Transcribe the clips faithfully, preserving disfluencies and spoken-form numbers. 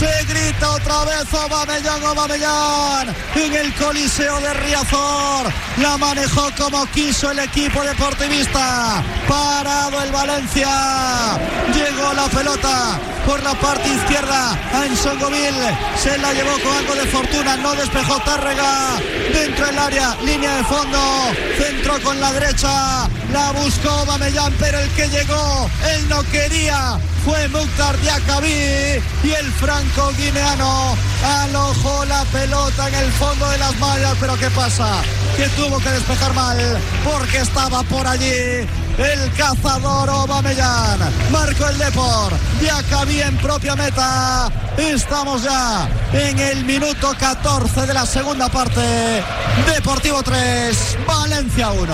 Se grita otra vez Aubameyang, Aubameyang en el Coliseo de Riazor. La manejó como quiso el equipo deportivista. Parado el Valencia. Llegó la pelota por la parte izquierda a Ensongovil. Se la llevó con algo de fortuna. No despejó Tárrega. Dentro del área, línea de fondo. Centro con la derecha. La buscó Aubameyang, pero el que llegó, él no quería. Fue Mukhtar Diakhaby y el franco-guineano alojó la pelota en el fondo de las mallas. Pero ¿qué pasa? Que tuvo que despejar mal porque estaba por allí el cazador Aubameyang. Marcó el Depor. Diakhaby en propia meta. Estamos ya en el minuto catorce de la segunda parte. Deportivo tres, Valencia uno.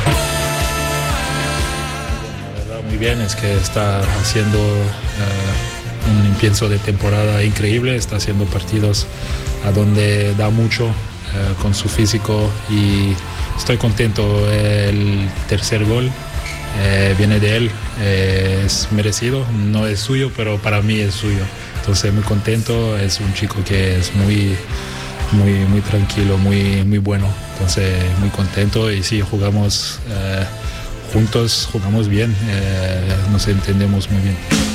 Muy bien, es que está haciendo uh, un comienzo de temporada increíble, está haciendo partidos a donde da mucho uh, con su físico y estoy contento. El tercer gol eh, viene de él, eh, es merecido, no es suyo, pero para mí es suyo. Entonces muy contento, es un chico que es muy, muy, muy tranquilo, muy, muy bueno. Entonces muy contento y sí, jugamos uh, juntos, jugamos bien, eh, nos entendemos muy bien.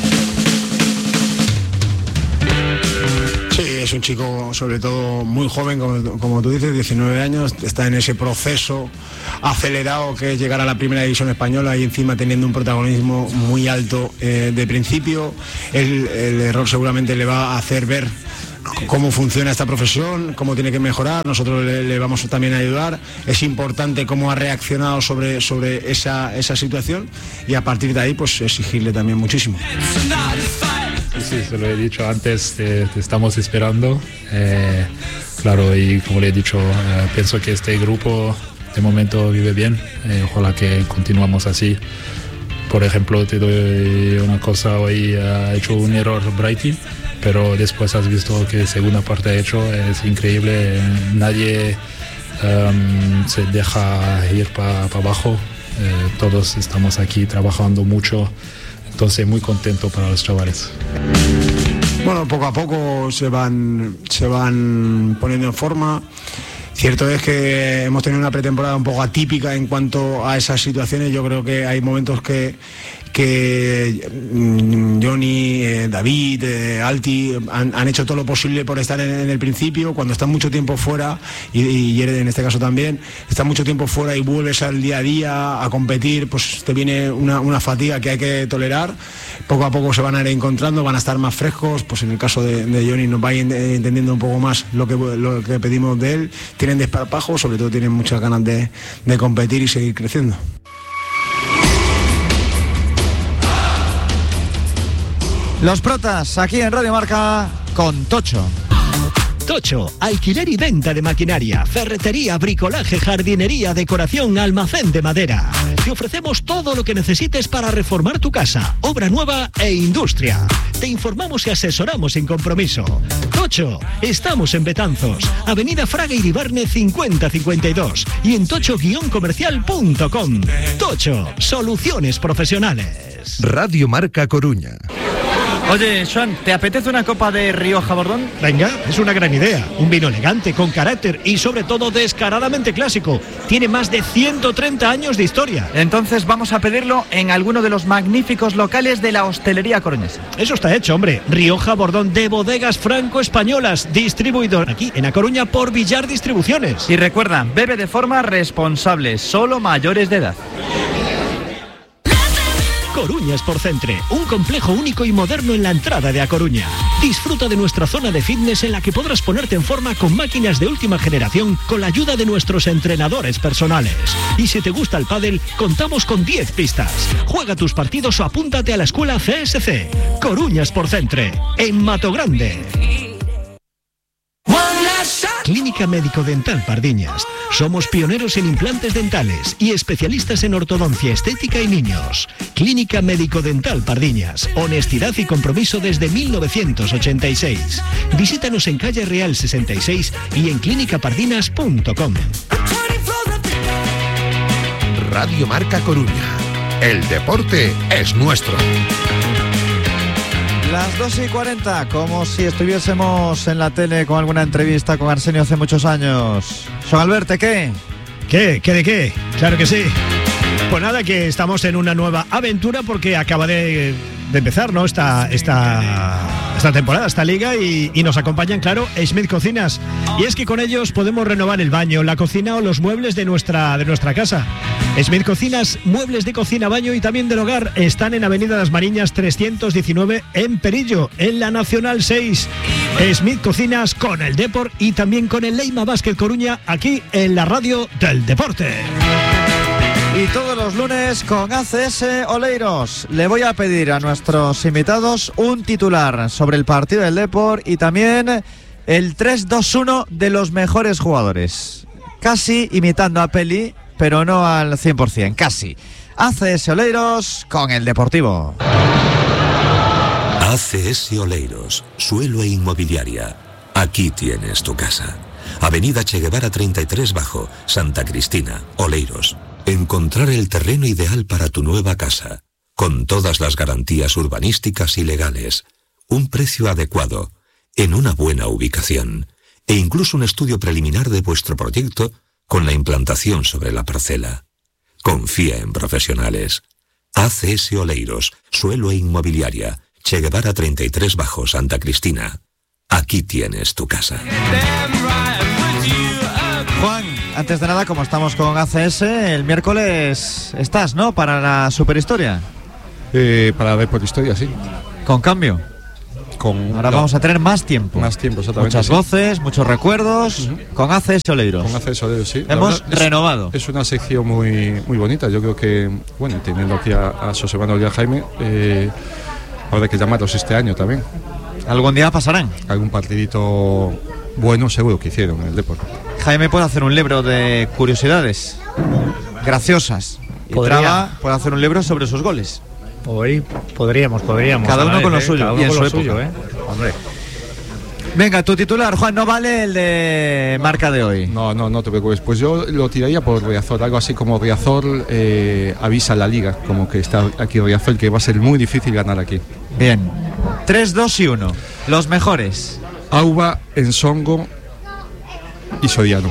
Sí, es un chico sobre todo muy joven, como, como tú dices, diecinueve años, está en ese proceso acelerado que es llegar a la primera división española y encima teniendo un protagonismo muy alto eh, de principio. El, el error seguramente le va a hacer ver cómo funciona esta profesión, cómo tiene que mejorar. Nosotros le, le vamos también a ayudar. Es importante cómo ha reaccionado sobre, sobre esa, esa situación y a partir de ahí pues exigirle también muchísimo. Sí, se lo he dicho antes, te, te estamos esperando. Eh, claro, y como le he dicho, eh, pienso que este grupo de momento vive bien. Eh, ojalá que continuamos así. Por ejemplo, te doy una cosa, hoy ha hecho un error Brighty, pero después has visto que segunda parte ha hecho, es increíble, nadie um, se deja ir para pa abajo, eh, todos estamos aquí trabajando mucho, entonces muy contento para los chavales. Bueno, poco a poco se van, se van poniendo en forma. Cierto es que hemos tenido una pretemporada un poco atípica en cuanto a esas situaciones. Yo creo que hay momentos que, que Johnny, eh, David, eh, Alti han, han hecho todo lo posible por estar en, en el principio. Cuando están mucho tiempo fuera, y, y Jared en este caso también, están mucho tiempo fuera y vuelves al día a día a competir, pues te viene una, una fatiga que hay que tolerar. Poco a poco se van a ir encontrando, van a estar más frescos. Pues en el caso de, de Johnny nos va a ir entendiendo un poco más lo que, lo que pedimos de él. Tienen desparpajo, sobre todo tienen muchas ganas de, de competir y seguir creciendo. Los protas aquí en Radio Marca con Tocho. Tocho, alquiler y venta de maquinaria, ferretería, bricolaje, jardinería, decoración, almacén de madera. Te ofrecemos todo lo que necesites para reformar tu casa, obra nueva e industria. Te informamos y asesoramos sin compromiso. Tocho, estamos en Betanzos, Avenida Fraga Iribarne cincuenta cincuenta y dos y en tocho guion comercial punto com. Tocho, soluciones profesionales. Radio Marca Coruña. Oye, Joan, ¿te apetece una copa de Rioja Bordón? Venga, es una gran idea. Un vino elegante, con carácter y sobre todo descaradamente clásico. Tiene más de ciento treinta años de historia. Entonces vamos a pedirlo en alguno de los magníficos locales de la hostelería coruñesa. Eso está hecho, hombre. Rioja Bordón de Bodegas Franco-Españolas, distribuidor aquí en A Coruña por Villar Distribuciones. Y recuerda, bebe de forma responsable, solo mayores de edad. Coruña Sportcentre, un complejo único y moderno en la entrada de A Coruña. Disfruta de nuestra zona de fitness en la que podrás ponerte en forma con máquinas de última generación con la ayuda de nuestros entrenadores personales. Y si te gusta el pádel, contamos con diez pistas. Juega tus partidos o apúntate a la escuela C S C. Coruña Sportcentre, en Mato Grande. Clínica Médico Dental Pardiñas. Somos pioneros en implantes dentales y especialistas en ortodoncia estética y niños. Clínica Médico Dental Pardiñas. Honestidad y compromiso desde mil novecientos ochenta y seis. Visítanos en calle Real sesenta y seis y en clínica pardinas punto com. Radio Marca Coruña. El deporte es nuestro. Las dos y cuarenta, como si estuviésemos en la tele con alguna entrevista con Arsenio hace muchos años. Son Alberto, ¿qué? ¿Qué? ¿Qué de qué? Claro que sí. Pues nada, que estamos en una nueva aventura porque acaba de, de empezar, ¿no? Esta, esta, esta temporada, esta liga y, y nos acompañan, claro, Schmidt Cocinas. Y es que con ellos podemos renovar el baño, la cocina o los muebles de nuestra, de nuestra casa. Schmidt Cocinas, muebles de cocina, baño y también del hogar están en Avenida Las Mariñas trescientos diecinueve en Perillo, en la Nacional seis. Schmidt Cocinas con el Depor y también con el Leima Básquet Coruña aquí en la radio del deporte. Y todos los lunes con A C S Oleiros. Le voy a pedir a nuestros invitados un titular sobre el partido del Depor y también el tres dos uno de los mejores jugadores. Casi imitando a Peli, pero no al cien por ciento, casi. A C S Oleiros con el Deportivo. A C S Oleiros, suelo e inmobiliaria. Aquí tienes tu casa. Avenida Che Guevara treinta y tres Bajo, Santa Cristina, Oleiros. Encontrar el terreno ideal para tu nueva casa, con todas las garantías urbanísticas y legales, un precio adecuado, en una buena ubicación, e incluso un estudio preliminar de vuestro proyecto con la implantación sobre la parcela. Confía en profesionales. A C S Oleiros, suelo e inmobiliaria, Che Guevara treinta y tres Bajo, Santa Cristina. Aquí tienes tu casa. Juan, antes de nada, como estamos con A C S, el miércoles estás, ¿no? Para la superhistoria. Eh, para ver por historia, sí. Con cambio. Con, Ahora no, vamos a tener más tiempo. Más tiempo, exactamente. Muchas sí. voces, muchos recuerdos. Uh-huh. Con A C S Oleiros. Con A C S Oleiros, sí. Hemos verdad, renovado. Es, es una sección muy, muy bonita. Yo creo que, bueno, teniendo aquí a, a José Manuel y a Jaime, eh, habrá que llamarlos este año también. ¿Algún día pasarán? Algún partidito bueno seguro que hicieron en el deporte. Jaime puede hacer un libro de curiosidades graciosas. Y Traba puede hacer un libro sobre sus goles. Hoy podríamos, podríamos. Cada uno vez, con lo ¿eh? suyo. Cada uno y en con su lo época. suyo, ¿eh? Hombre. Venga, tu titular, Juan, no vale el de marca de hoy. No, no, no te preocupes. Pues yo lo tiraría por Riazor, algo así como Riazor eh, avisa a la liga, como que está aquí Riazor, que va a ser muy difícil ganar aquí. Bien. tres, dos y uno. Los mejores. Auba, Ensongo y Soriano.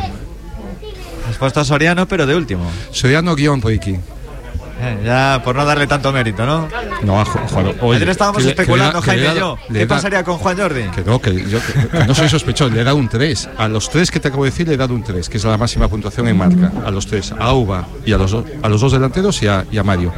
Has puesto a Soriano, pero de último. Soriano guión Ricky. Eh, ya por no darle tanto mérito, ¿no? No, a Juan. Ayer estábamos que, especulando, que Jaime da, y yo. ¿Qué da, pasaría con Juan Jordi? Que no, que, yo, que, que no soy sospechoso. Le he dado un tres. A los tres que te acabo de decir le he dado un tres, que es la máxima puntuación en marca. A los tres. A Auba y a los, do, a los dos delanteros y a, y a Mario.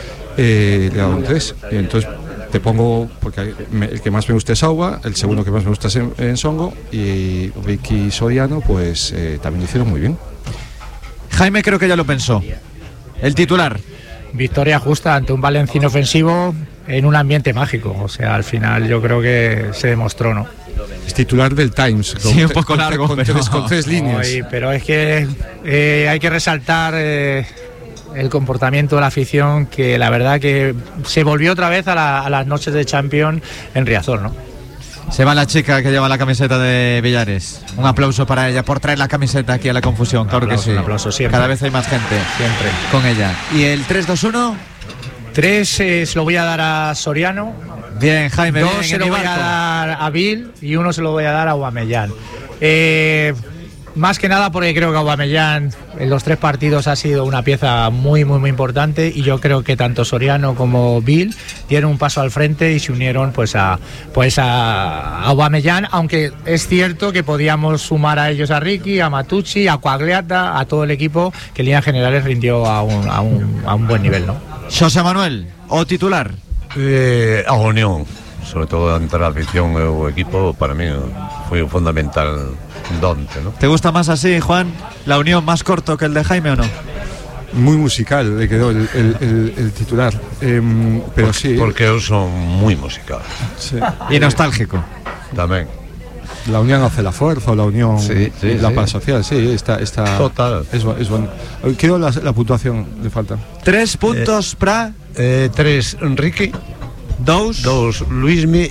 Eh, le he dado un tres. Y entonces te pongo, porque me, el que más me gusta es Auba, el segundo que más me gusta es Ensongo y Ricky Soriano, pues eh, también lo hicieron muy bien. Jaime creo que ya lo pensó. El titular. Victoria justa ante un Valencia ofensivo en un ambiente mágico. O sea, al final yo creo que se demostró, ¿no? Es titular del Times. Con, sí, un poco con, largo, con, pero... tres, con tres líneas. Ay, pero es que eh, hay que resaltar eh, el comportamiento de la afición, que la verdad que se volvió otra vez a, la, a las noches de Champions en Riazor, ¿no? Se va la chica que lleva la camiseta de Villares. Un aplauso para ella por traer la camiseta aquí a la confusión. Claro aplauso, que sí. Un aplauso siempre. Cada vez hay más gente. Siempre. Con ella. ¿Y el tres, dos, uno? tres eh, se lo voy a dar a Soriano. Bien, Jaime. Dos bien, se lo voy barco. a dar a Bill y uno se lo voy a dar a Aubameyang. Eh... Más que nada porque creo que Aubameyang en los tres partidos ha sido una pieza muy muy muy importante y yo creo que tanto Soriano como Bill dieron un paso al frente y se unieron pues a pues a Aubameyang, aunque es cierto que podíamos sumar a ellos a Ricky, a Matucci, a Quagliata, a todo el equipo que en líneas generales rindió a un, a un, a un buen nivel, ¿no? José Manuel, o titular. Eh, a Unión, sobre todo ante la afición o equipo, para mí fue fundamental. Donde, ¿no? ¿Te gusta más así, Juan? ¿La unión más corto que el de Jaime o no? Muy musical le quedó el, el, el, el titular. Eh, pero porque, sí. Porque ellos son muy musicales. Sí. Y nostálgico. También. La unión hace la fuerza, o la unión, sí, sí, la sí. paz social, sí, está, está total. Es, es bueno. Quiero la, la puntuación, le falta. Tres puntos eh, para. Eh, tres, Enrique. Dos. Dos, Luismi.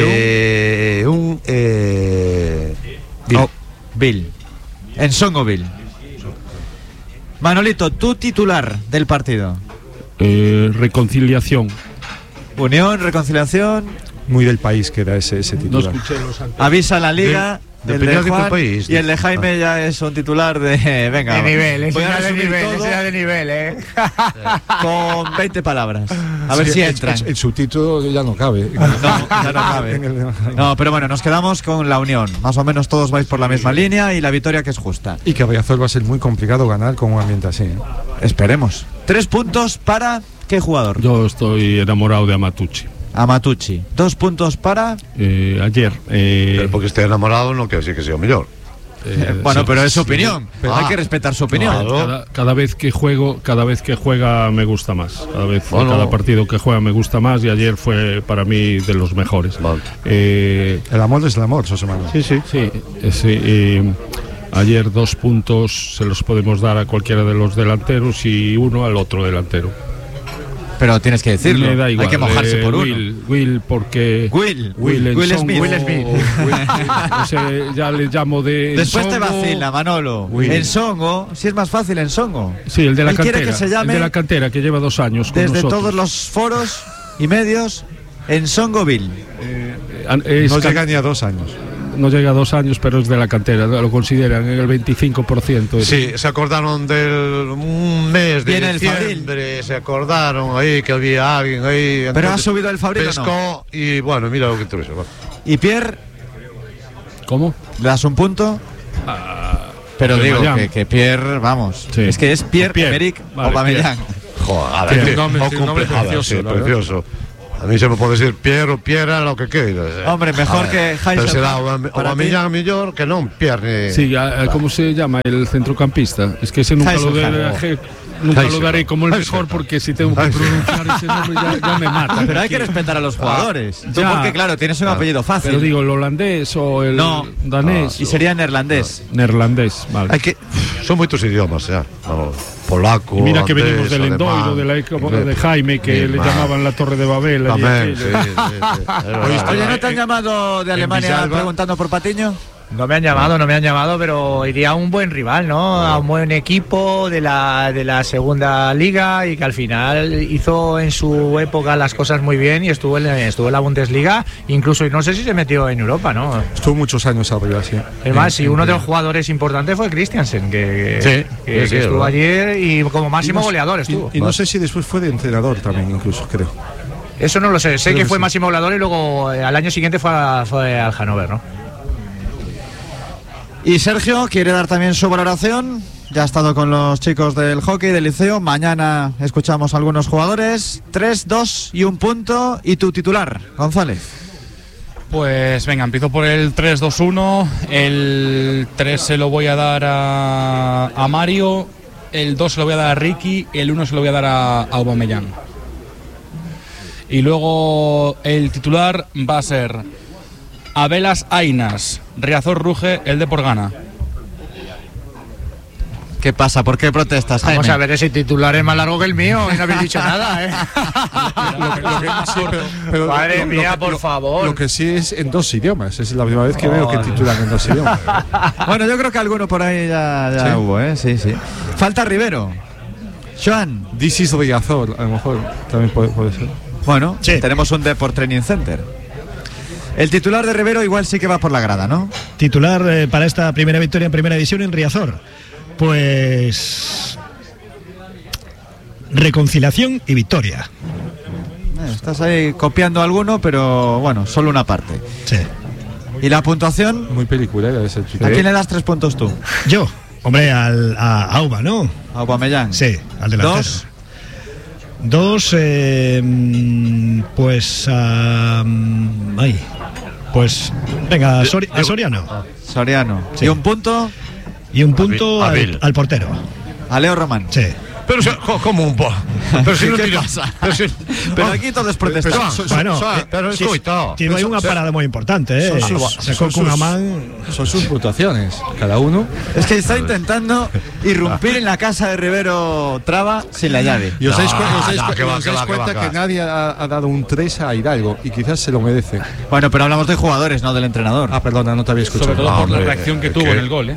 Eh, un. Eh, Bill. Oh. Bill. Ensongo Bill. Manolito, tu titular del partido. Eh, reconciliación. Unión, reconciliación. muy del país queda ese, ese titular. No escuché los anteriores. Avisa la liga. De, el de, de de Juan país, y el de Jaime ya es un titular de venga de nivel, ese voy a de resumir nivel, todo ese de nivel, eh. con veinte palabras. A ver sí, si el, entran. El, el subtítulo ya no cabe. No, ya no cabe. No, pero bueno, nos quedamos con la unión. Más o menos todos vais por la misma línea y la victoria que es justa. Y que a Riazor va a ser muy complicado ganar con un ambiente así. ¿eh? Esperemos. Tres puntos para ¿qué jugador? Yo estoy enamorado de Amatucci. Amatucci. Dos puntos para eh, ayer. Eh, pero porque esté enamorado no quiere decir que sea mejor. Eh, bueno, sí, pero es su opinión. Sí, pero ah, hay que respetar su opinión. Claro. Cada, cada vez que juego, cada vez que juega me gusta más. Cada vez, bueno. cada partido que juega me gusta más y ayer fue para mí de los mejores. Vale. Eh, el amor es el amor, José Manuel. Sí, sí, sí. Eh, sí eh, ayer dos puntos se los podemos dar a cualquiera de los delanteros y uno al otro delantero. Pero tienes que decirlo. Me da igual. Hay que mojarse eh, por Will, uno. Will, porque. Will. Will, Will, Will Smith. Will Smith. Will, no sé, ya le llamo de. Después te vacila, Manolo. Will. En Songo, si es más fácil en Songo. Sí, el de la Él cantera. Que se llame el de la cantera, que lleva dos años con desde nosotros. todos los foros y medios en Songoville. Eh, no llega ni a dos años. No llega a dos años, pero es de la cantera, lo consideran en el veinticinco por ciento. Sí, se acordaron del un mes de Viene diciembre, se acordaron ahí que había alguien ahí. Pero ha subido el Fabril, pescó, ¿no? Y bueno, mira lo que te ves. ¿Y Pierre? ¿Cómo? ¿Le das un punto? Ah, pero digo que, que Pierre, vamos, sí. Es que es Pierre, Pierre. Emerick vale, Aubameyang. Joder, Pierre, nombre, no nombre precioso, sí, precioso. A mí se me puede decir Pierre o Pierre, lo que quieras. Hombre, mejor que Jaime. Pero será Aubameyang mejor que no Pierre. Sí, ¿cómo se llama el centrocampista? Es que ese nunca lo daré, nunca lo daré como el mejor porque si tengo que pronunciar ese nombre ya, ya me mata. Pero hay que respetar a los jugadores. Ah, Tú ya, porque claro, tienes un apellido fácil. Pero digo, el holandés o el no, danés. No, y sería neerlandés. No. Neerlandés, vale. Hay que, son muchos idiomas, ya. No. Polaco, y mira que andés, venimos del Endoiro, de, la, de Jaime, que le llamaban la Torre de Babel. También, sí, sí, sí. Oye, ¿no te han llamado de Alemania preguntando por Patiño? No me han llamado, no me han llamado, pero iría a un buen rival, ¿no? A un buen equipo de la, de la segunda liga y que al final hizo en su época las cosas muy bien y estuvo en, estuvo en la Bundesliga, incluso no sé si se metió en Europa, ¿no? Estuvo muchos años arriba, sí. Es más, y uno de los jugadores importantes fue Christiansen, que, sí, que, sí, que estuvo ¿verdad? ayer y como máximo y no, goleador estuvo. Y, y no sé si después fue de entrenador también, incluso, creo. Eso no lo sé, sé creo que que fue sí. máximo goleador y luego al año siguiente fue, a, fue al Hannover, ¿no? Y Sergio quiere dar también su valoración. Ya ha estado con los chicos del hockey del liceo. Mañana escuchamos a algunos jugadores. Tres, dos y un punto. ¿Y tu titular, González? Pues venga, empiezo por el tres dos uno. El tres se lo voy a dar a, a Mario. El dos se lo voy a dar a Ricky. El uno se lo voy a dar a, a Aubameyang. Y luego el titular va a ser Abelas Ainas, Riazor Ruge, el de por gana. ¿Qué pasa? ¿Por qué protestas, Jaime? Vamos a ver, ese titular es más largo que el mío y no habéis dicho nada, ¿eh? lo que, lo que, sí, pero, pero Madre lo, mía, lo, por lo, favor. Lo que sí es en dos idiomas. Es la primera vez que oh, veo que titulan en dos idiomas. Bueno, yo creo que alguno por ahí ya, ya ¿sí? hubo, ¿eh? Sí, sí. Falta Rivero. Joan. This is Riazor, a lo mejor también puede, puede ser. Bueno, sí. Tenemos un Deport Training Center. El titular de Rivero igual sí que va por la grada, ¿no? Titular eh, para esta primera victoria en primera división en Riazor. Pues reconciliación y victoria. Eh, estás ahí copiando alguno, pero bueno, solo una parte. Sí. ¿Y la puntuación? Muy peliculera ese titular. ¿A quién le das tres puntos tú? Yo, hombre, al, a Auba, ¿no? A Aubameyang. Sí, al delantero. Dos. Dos, eh, pues a... ay, pues venga, a, Sori, a Soriano. Soriano. Sí. ¿Y un punto? Y un punto al, al portero. A Leo Román. Sí. Pero como un po. Pero si no ¿qué pasa? Pero, si, pero aquí todo es protestar. Bueno, pero es escoitado. Tiene ahí una parada muy importante, ¿eh? Son sus, son sus, son sus puntuaciones, cada uno. Es que está intentando irrumpir en la casa de Rivero Traba sin la llave. Y os dais cuenta que nadie ha, ha dado un tres a Hidalgo y quizás se lo merece. Bueno, pero hablamos de jugadores, no del entrenador. Ah, perdona, no te había escuchado. Sobre todo ah, por hombre, la reacción que tuvo que... en el gol, ¿eh?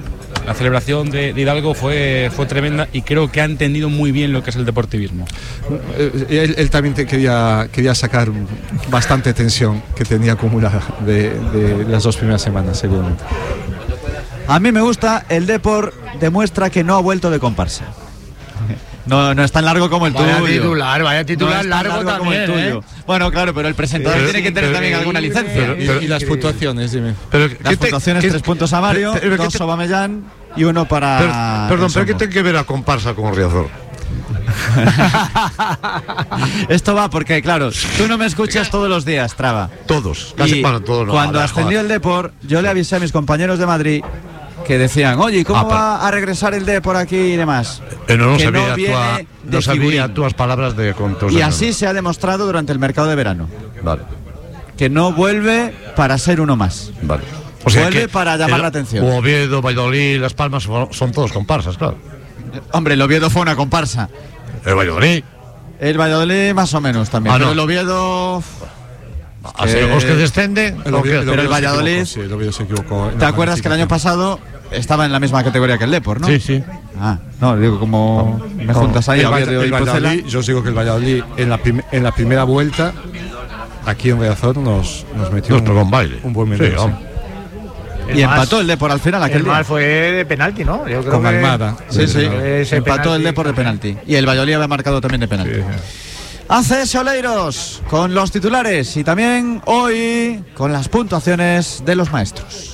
La celebración de, de Hidalgo fue, fue tremenda y creo que ha entendido muy bien lo que es el deportivismo. Él, él también te quería, quería sacar bastante tensión que tenía acumulada de, de las dos primeras semanas, seguramente. A mí me gusta, el Depor demuestra que no ha vuelto de comparsa. No, no es tan largo como el vaya tuyo. Titular, vaya titular no es tan largo, largo como el también, tuyo. ¿eh? Bueno, claro, pero el presentador Pero- tiene que tener pero- también alguna licencia. pero- pero- Y, y las puntuaciones, dime. Pero, Las ¿qué te- puntuaciones, qué- tres puntos a Mario, pero- pero- dos ¿qué te- Aubameyang y uno para... pero- Perdón, pero ¿qué Ensombo. tiene que ver la comparsa con Riazor? Esto va porque, claro, tú no me escuchas todos los días, Traba. Todos, casi, Y bueno, todos no, cuando vale, ascendió joder. el Depor, yo le avisé a mis compañeros de Madrid que decían, oye, ¿y cómo Ah, pero- va a regresar el Depor aquí y demás? Eh, no, no que sabía, no viene tua- de no sabía figurín. tus palabras de con tus Y hermanos. así se ha demostrado durante el mercado de verano, Vale, que no vuelve para ser uno más. vale. Vuelve para llamar el- la atención. Oviedo, Valladolid, Las Palmas son, son todos comparsas, claro. Hombre, el Oviedo fue una comparsa. El Valladolid. El Valladolid más o menos también. Ah, pero no. el Oviedo... Así los que descenden. El ¿o Oviedo- qué? el Pero el Oviedo se Valladolid- equivocó, sí, el Oviedo se equivocó en ¿Te la acuerdas que el año pasado estaba en la misma categoría que el Depor, no? Sí, sí. Ah, no, digo, como me juntas ahí, el, Oviedo el y Pucela. Valladolid, yo os digo que el Valladolid en la, prim- en la primera vuelta aquí en Riazor nos, nos metió Nos pegó un baile. un buen Sí, meneo, sí. hombre. Y El más- empató el Depor al final aquel El día. mal fue de penalti, ¿no? Yo creo Con que Almada. Sí, sí. Ese Empató el penalti- Depor de penalti. Y el Valladolid había marcado también de penalti. A C S Oleiros con los titulares y también hoy con las puntuaciones de los maestros.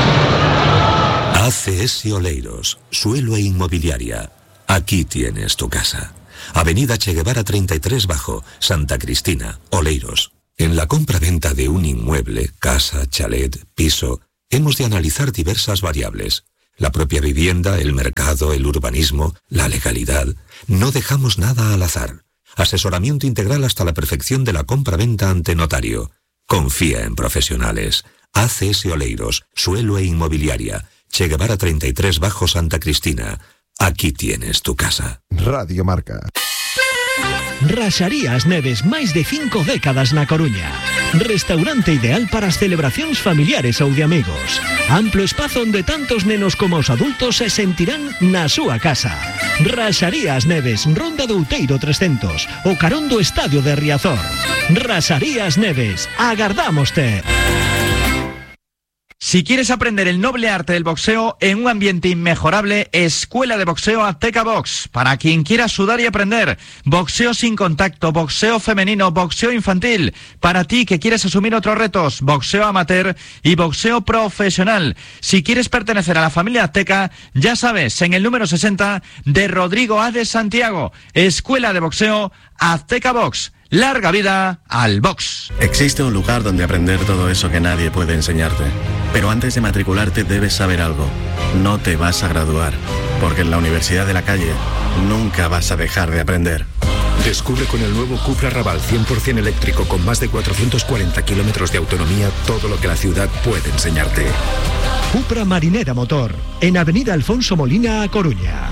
A C S Oleiros, suelo e inmobiliaria. Aquí tienes tu casa. Avenida Che Guevara treinta y tres Bajo, Santa Cristina, Oleiros. En la compra-venta de un inmueble, casa, chalet, piso, hemos de analizar diversas variables. La propia vivienda, el mercado, el urbanismo, la legalidad. No dejamos nada al azar. Asesoramiento integral hasta la perfección de la compra-venta ante notario. Confía en profesionales. A C S Oleiros, suelo e inmobiliaria. Che Guevara treinta y tres Bajo, Santa Cristina. Aquí tienes tu casa. Radio Marca. Raxarías Neves, máis de cinco décadas na Coruña. Restaurante ideal para as celebracións familiares ou de amigos. Amplo espazo onde tantos nenos como os adultos se sentirán na súa casa. Raxarías Neves, Ronda do Outeiro trescentos, o carón do Estadio de Riazor. Raxarías Neves, agardámoste. Si quieres aprender el noble arte del boxeo en un ambiente inmejorable, Escuela de Boxeo Azteca Box. Para quien quiera sudar y aprender, boxeo sin contacto, boxeo femenino, boxeo infantil. Para ti que quieres asumir otros retos, boxeo amateur y boxeo profesional. Si quieres pertenecer a la familia Azteca, ya sabes, en el número sesenta de Rodrigo A. de Santiago. Escuela de Boxeo Azteca Box. Larga vida al box. Existe un lugar donde aprender todo eso que nadie puede enseñarte. Pero antes de matricularte debes saber algo. No te vas a graduar, porque en la Universidad de la Calle nunca vas a dejar de aprender. Descubre con el nuevo Cupra Raval cien por ciento eléctrico con más de cuatrocientos cuarenta kilómetros de autonomía todo lo que la ciudad puede enseñarte. Cupra Marinera Motor, en Avenida Alfonso Molina, A Coruña.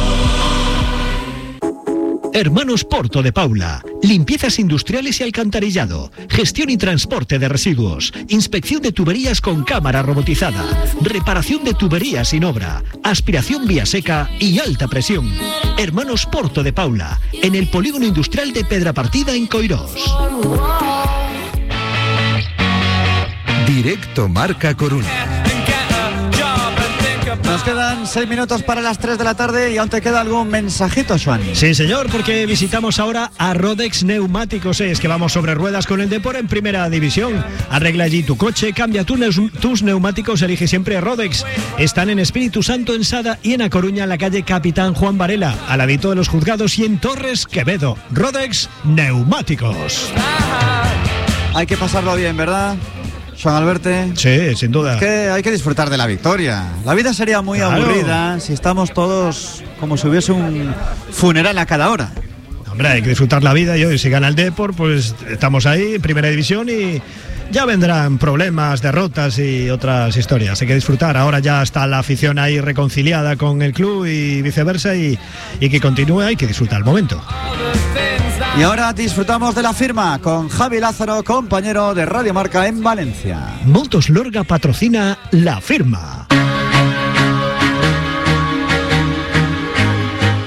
Hermanos Porto de Paula, limpiezas industriales y alcantarillado, gestión y transporte de residuos, inspección de tuberías con cámara robotizada, reparación de tuberías sin obra, aspiración vía seca y alta presión. Hermanos Porto de Paula, en el polígono industrial de Pedrapartida en Coirós. Directo Marca Coruña. Nos quedan seis minutos para las tres de la tarde y aún te queda algún mensajito, Joan. Sí, señor, porque visitamos ahora a Rodex Neumáticos. Es que vamos sobre ruedas con el Depor en primera división. Arregla allí tu coche, cambia tu neus, tus neumáticos, elige siempre Rodex. Están en Espíritu Santo, en Sada y en A Coruña, en la calle Capitán Juan Varela, al ladito de los juzgados, y en Torres, Quevedo. Rodex Neumáticos. Hay que pasarlo bien, ¿verdad, Joan Alberto? Sí, sin duda. Es que hay que disfrutar de la victoria. La vida sería muy Claro. aburrida si estamos todos como si hubiese un funeral a cada hora. Hombre, hay que disfrutar la vida y hoy si gana el Depor, pues estamos ahí en primera división y ya vendrán problemas, derrotas y otras historias. Hay que disfrutar. Ahora ya está la afición ahí reconciliada con el club y viceversa y, y que continúe. Hay que disfrutar el momento. Y ahora disfrutamos de la firma con Javi Lázaro, compañero de Radio Marca en Valencia. Motos Lorga patrocina La Firma.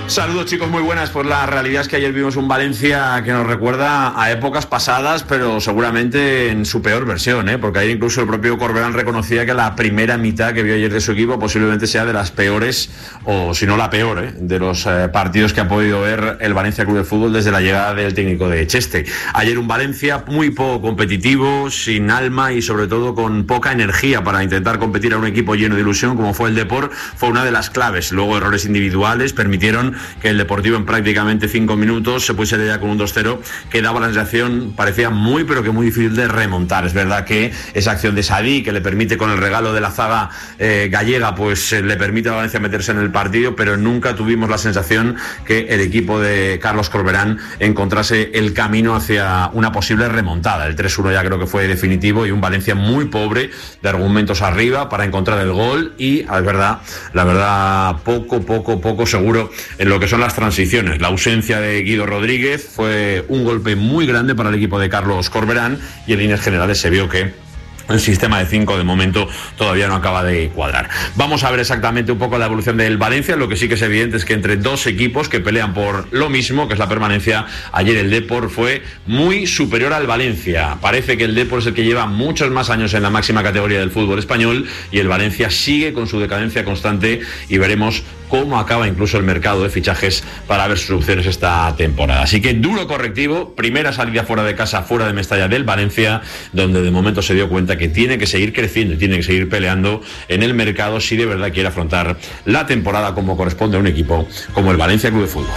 Saludos chicos, muy buenas. Pues la realidad es que ayer vimos un Valencia que nos recuerda a épocas pasadas, pero seguramente en su peor versión, ¿eh? Porque ayer incluso el propio Corberán reconocía que la primera mitad que vio ayer de su equipo posiblemente sea de las peores, o si no la peor, ¿eh? de los eh, partidos que ha podido ver el Valencia Club de Fútbol desde la llegada del técnico de Cheste. Ayer un Valencia muy poco competitivo, sin alma y sobre todo con poca energía para intentar competir a un equipo lleno de ilusión como fue el Depor. Fue una de las claves. Luego errores individuales permitieron que el Deportivo en prácticamente cinco minutos se pusiera ya con un dos cero, que daba la sensación, parecía muy pero que muy difícil de remontar. Es verdad que esa acción de Sadí, que le permite con el regalo de la zaga eh, gallega, pues eh, le permite a Valencia meterse en el partido, pero nunca tuvimos la sensación que el equipo de Carlos Corberán encontrase el camino hacia una posible remontada. El tres uno ya creo que fue definitivo y un Valencia muy pobre de argumentos arriba para encontrar el gol y, es verdad, la verdad, poco, poco, poco seguro en lo que son las transiciones. La ausencia de Guido Rodríguez fue un golpe muy grande para el equipo de Carlos Corberán y en líneas generales se vio que el sistema de cinco de momento todavía no acaba de cuadrar. Vamos a ver exactamente un poco la evolución del Valencia. Lo que sí que es evidente es que entre dos equipos que pelean por lo mismo, que es la permanencia, ayer el Depor fue muy superior al Valencia. Parece que el Depor es el que lleva muchos más años en la máxima categoría del fútbol español y el Valencia sigue con su decadencia constante y veremos cómo acaba incluso el mercado de fichajes para ver sus opciones esta temporada. Así que duro correctivo, primera salida fuera de casa, fuera de Mestalla del Valencia, donde de momento se dio cuenta que tiene que seguir creciendo y tiene que seguir peleando en el mercado si de verdad quiere afrontar la temporada como corresponde a un equipo como el Valencia Club de Fútbol.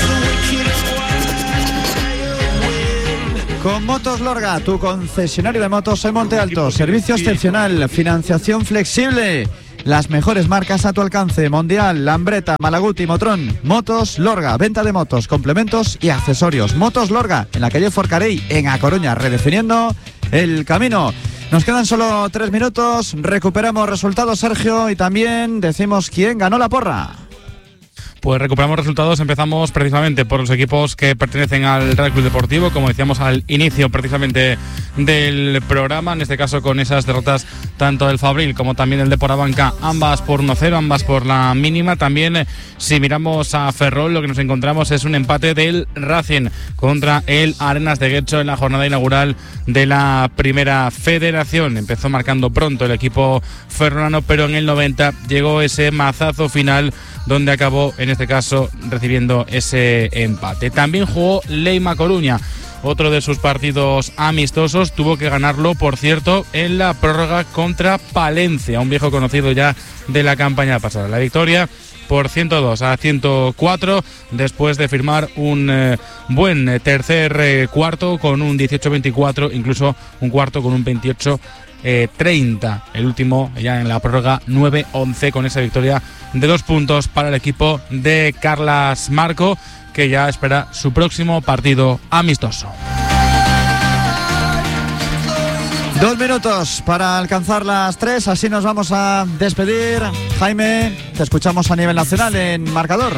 Con Motos Lorga, tu concesionario de motos en Monte Alto. Servicio excepcional, financiación flexible. Las mejores marcas a tu alcance: Mondial, Lambretta, Malaguti, Motrón. Motos Lorga, venta de motos, complementos y accesorios. Motos Lorga, en la calle Forcarey, en A Coruña, redefiniendo el camino. Nos quedan solo tres minutos, recuperamos resultados, Sergio, y también decimos quién ganó la porra. Pues recuperamos resultados, empezamos precisamente por los equipos que pertenecen al Real Club Deportivo, como decíamos al inicio precisamente del programa, en este caso con esas derrotas tanto del Fabril como también del Depor Abanca, ambas por uno cero, ambas por la mínima. También si miramos a Ferrol, lo que nos encontramos es un empate del Racing contra el Arenas de Guecho en la jornada inaugural de la Primera Federación. Empezó marcando pronto el equipo ferrolano, pero en el noventa llegó ese mazazo final donde acabó en este caso recibiendo ese empate. También jugó Leima Coruña, otro de sus partidos amistosos, tuvo que ganarlo, por cierto, en la prórroga contra Palencia, un viejo conocido ya de la campaña pasada. La victoria por ciento dos a ciento cuatro, después de firmar un eh, buen tercer eh, cuarto con un dieciocho veinticuatro, incluso un cuarto con un veintiocho treinta. El último ya en la prórroga nueve once, con esa victoria de dos puntos para el equipo de Carlas Marco, que ya espera su próximo partido amistoso. Dos minutos para alcanzar las tres, así nos vamos a despedir. Jaime, te escuchamos a nivel nacional en Marcador.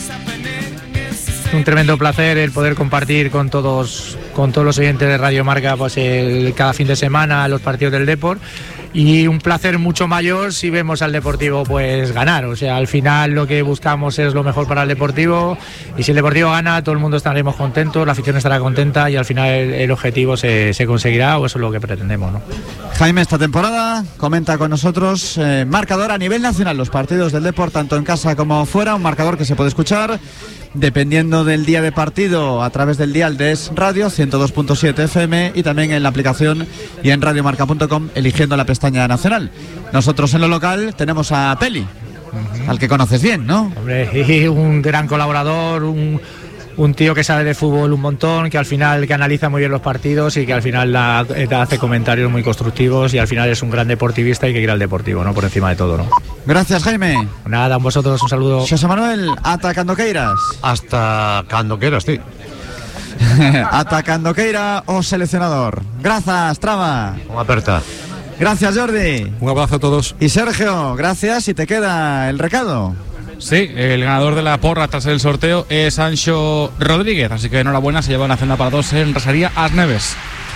Un tremendo placer el poder compartir con todos con todos los oyentes de Radio Marca pues el, cada fin de semana los partidos del Depor, y un placer mucho mayor si vemos al Deportivo pues ganar. O sea, al final lo que buscamos es lo mejor para el Deportivo, y si el Deportivo gana todo el mundo estaremos contentos, la afición estará contenta y al final el, el objetivo se, se conseguirá, o eso es lo que pretendemos, ¿no? Jaime, esta temporada comenta con nosotros eh, marcador a nivel nacional, los partidos del Depor tanto en casa como fuera, un marcador que se puede escuchar dependiendo del día de partido a través del dial de Es Radio ciento dos punto siete F M y también en la aplicación y en radiomarca punto com eligiendo la pestaña nacional. Nosotros en lo local tenemos a Peli, uh-huh. al que conoces bien, ¿no? Hombre, un gran colaborador, un, un tío que sabe de fútbol un montón, que al final que analiza muy bien los partidos y que al final da, da, hace comentarios muy constructivos, y al final es un gran deportivista y que quiere al Deportivo, ¿no? Por encima de todo, ¿no? Gracias, Jaime. Nada, a vosotros un saludo. José Manuel, ata cando queiras. Hasta cando queiras, sí. Ata cando queira o seleccionador. Gracias, Trama. Unha aperta. Gracias, Jordi. Un abrazo a todos. Y Sergio, gracias, y te queda el recado. Sí, el ganador de la porra tras el sorteo es Anxo Rodríguez, así que enhorabuena, se lleva una cena para dos en Rasería As Neves.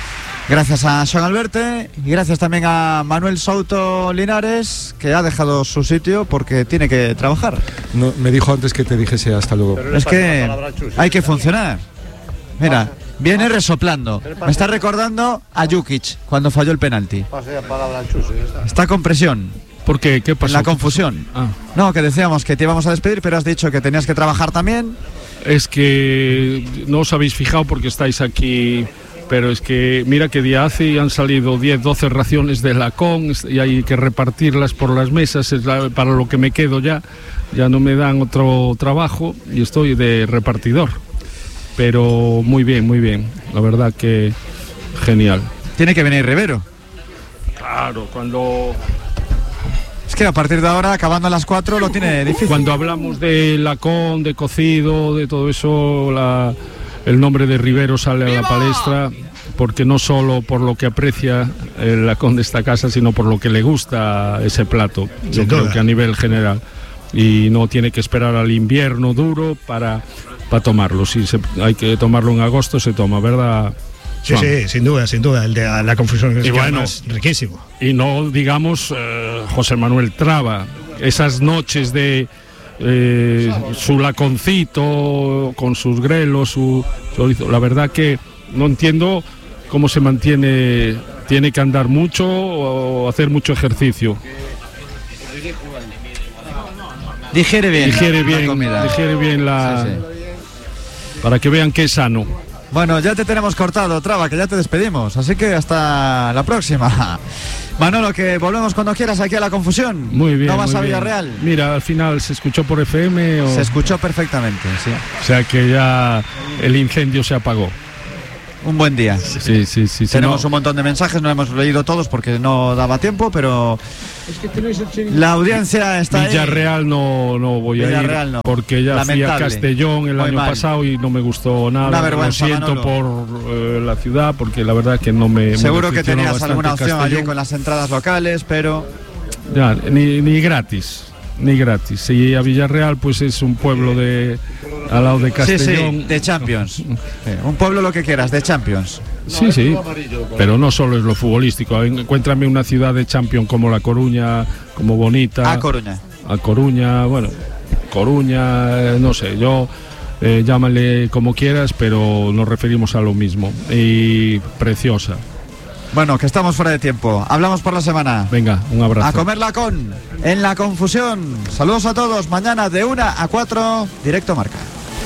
Gracias a Sean Alberte y gracias también a Manuel Souto Linares, que ha dejado su sitio porque tiene que trabajar. No, me dijo antes que te dijese hasta luego. Es que hay que funcionar. Mira, viene resoplando. Me está recordando a Jukic cuando falló el penalti. Está con presión. ¿Por qué? ¿Qué pasó? En la confusión. Ah. No, que decíamos que te íbamos a despedir, pero has dicho que tenías que trabajar también. Es que no os habéis fijado porque estáis aquí, pero es que mira que día hace y han salido diez, doce raciones de lacón y hay que repartirlas por las mesas, es la, para lo que me quedo ya. Ya no me dan otro trabajo y estoy de repartidor. Pero muy bien, muy bien. La verdad que genial. Tiene que venir Rivero. Claro, cuando... Es que a partir de ahora, acabando a las cuatro, lo tiene difícil. Cuando hablamos de lacón, de cocido, de todo eso, la, el nombre de Rivero sale a la palestra, porque no solo por lo que aprecia el lacón de esta casa, sino por lo que le gusta ese plato. Yo Sin creo duda. que a nivel general. Y no tiene que esperar al invierno duro para, para tomarlo. Si se, hay que tomarlo en agosto, se toma, ¿verdad? Sí, sí, sin duda, sin duda. El de la confusión es Y que bueno, además riquísimo. Y no digamos eh, José Manuel Traba, esas noches de eh, su laconcito con sus grelos, su chorizo. La verdad que no entiendo cómo se mantiene, tiene que andar mucho o hacer mucho ejercicio. Digiere bien. Digiere la bien, comida. digiere bien la... Sí, sí. Para que vean que es sano. Bueno, ya te tenemos cortado, Traba, que ya te despedimos. Así que hasta la próxima. Manolo, que volvemos cuando quieras aquí a La Confusión. Muy bien. ¿No vas muy a bien. Villarreal? Mira, al final se escuchó por F M o... Se escuchó perfectamente, sí. O sea que ya el incendio se apagó. Un buen día. Sí, sí, sí. Tenemos no... un montón de mensajes, no hemos leído todos porque no daba tiempo, pero la audiencia está ahí. Villarreal no, no voy Villarreal a ir no. porque ya Lamentable. fui a Castellón el Muy año mal. pasado y no me gustó nada. Una vergüenza, Lo siento Manolo. por eh, la ciudad porque la verdad que no me... Seguro me que decepcionó tenías bastante alguna opción Castellón. allí con las entradas locales, pero... Ya, ni, ni gratis, ni gratis. Y a Villarreal pues es un pueblo de al lado de Castellón. Sí, sí, de Champions. Sí, un pueblo lo que quieras, de Champions. Sí, sí, pero no solo es lo futbolístico. Encuéntrame una ciudad de Champions como La Coruña, como bonita. A Coruña. A Coruña, bueno, Coruña, eh, no sé, yo eh, llámale como quieras, pero nos referimos a lo mismo. Y preciosa. Bueno, que estamos fuera de tiempo. Hablamos por la semana. Venga, un abrazo. A comerla con En La Confusión. Saludos a todos. Mañana de una a cuatro, directo Marca.